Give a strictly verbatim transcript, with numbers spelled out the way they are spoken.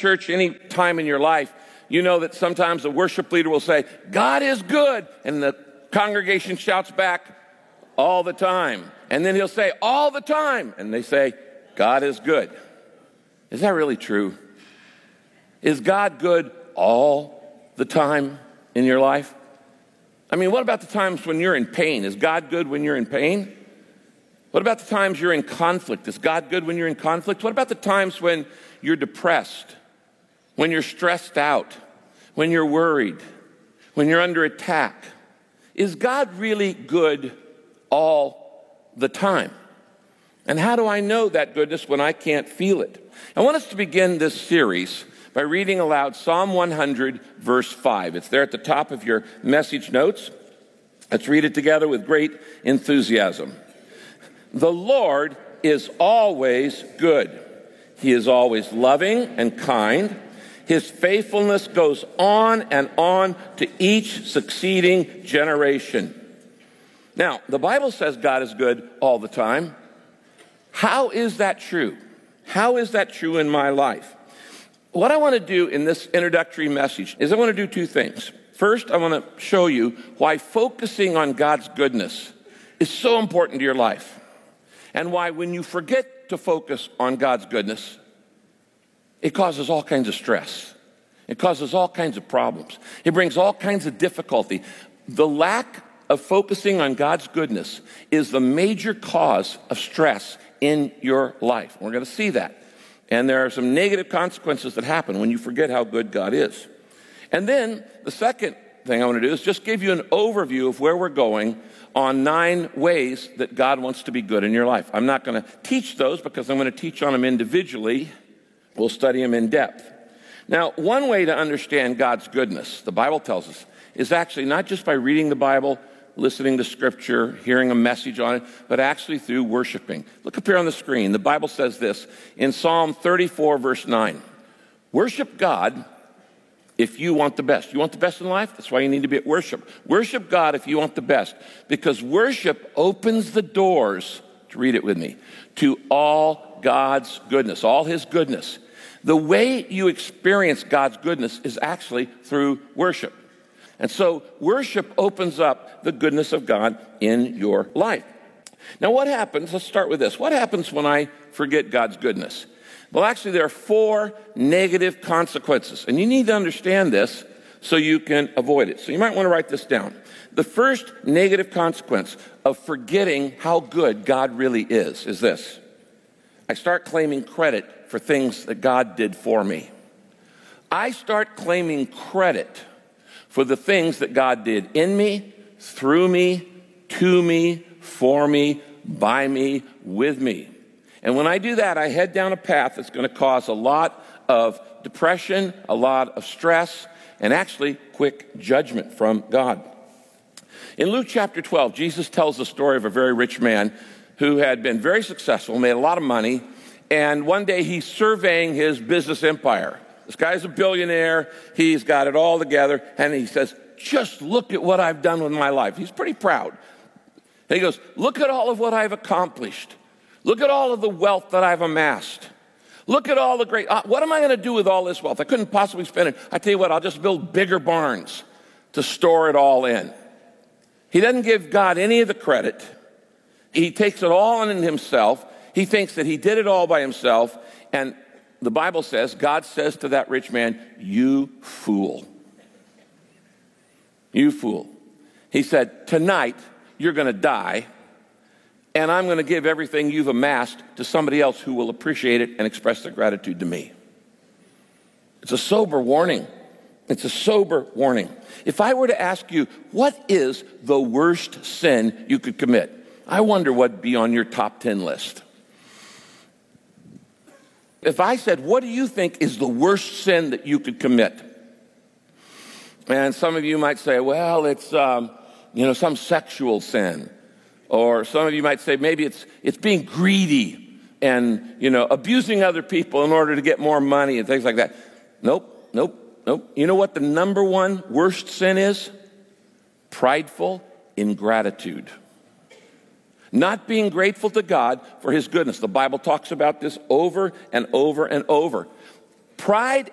church any time in your life, you know that sometimes the worship leader will say, God is good, and the congregation shouts back, all the time. And then he'll say, all the time, and they say, God is good. Is that really true? Is God good all the time in your life? I mean, what about the times when you're in pain? Is God good when you're in pain? What about the times you're in conflict? Is God good when you're in conflict? What about the times when you're depressed, when you're stressed out, when you're worried, when you're under attack? Is God really good all the time? And how do I know that goodness when I can't feel it? I want us to begin this series by reading aloud Psalm one hundred, verse five. It's there at the top of your message notes. Let's read it together with great enthusiasm. The Lord is always good. He is always loving and kind. His faithfulness goes on and on to each succeeding generation. Now, the Bible says God is good all the time. How is that true? How is that true in my life? What I want to do in this introductory message is I want to do two things. First, I want to show you why focusing on God's goodness is so important to your life, and why when you forget to focus on God's goodness, it causes all kinds of stress. It causes all kinds of problems. It brings all kinds of difficulty. The lack of focusing on God's goodness is the major cause of stress in your life. We're going to see that. And there are some negative consequences that happen when you forget how good God is. And then the second thing I want to do is just give you an overview of where we're going on nine ways that God wants to be good in your life. I'm not going to teach those because I'm going to teach on them individually. We'll study them in depth. Now, one way to understand God's goodness, the Bible tells us, is actually not just by reading the Bible, listening to Scripture, hearing a message on it, but actually through worshiping. Look up here on the screen. The Bible says this in Psalm thirty-four, verse nine. Worship God if you want the best. You want the best in life? That's why you need to be at worship. Worship God if you want the best, because worship opens the doors, to read it with me, to all God's goodness, all His goodness. The way you experience God's goodness is actually through worship. And so worship opens up the goodness of God in your life. Now what happens, let's start with this. What happens when I forget God's goodness? Well, actually there are four negative consequences. And you need to understand this so you can avoid it. So you might want to write this down. The first negative consequence of forgetting how good God really is, is this. I start claiming credit for things that God did for me. I start claiming credit for the things that God did in me, through me, to me, for me, by me, with me. And when I do that, I head down a path that's going to cause a lot of depression, a lot of stress, and actually quick judgment from God. In Luke chapter twelve, Jesus tells the story of a very rich man who had been very successful, made a lot of money, and one day he's surveying his business empire. This guy's a billionaire. He's got it all together. And he says, just look at what I've done with my life. He's pretty proud. And he goes, look at all of what I've accomplished. Look at all of the wealth that I've amassed. Look at all the great, uh, what am I going to do with all this wealth? I couldn't possibly spend it. I tell you what, I'll just build bigger barns to store it all in. He doesn't give God any of the credit. He takes it all on himself. He thinks that he did it all by himself. And the Bible says, God says to that rich man, you fool. You fool. He said, tonight you're going to die, and I'm going to give everything you've amassed to somebody else who will appreciate it and express their gratitude to me. It's a sober warning. It's a sober warning. If I were to ask you, what is the worst sin you could commit? I wonder what would be on your top ten list. If I said, what do you think is the worst sin that you could commit? And some of you might say, well, it's, um, you know, some sexual sin. Or some of you might say, maybe it's it's being greedy and, you know, abusing other people in order to get more money and things like that. Nope, nope, nope. You know what the number one worst sin is? Prideful ingratitude. Not being grateful to God for his goodness. The Bible talks about this over and over and over. Pride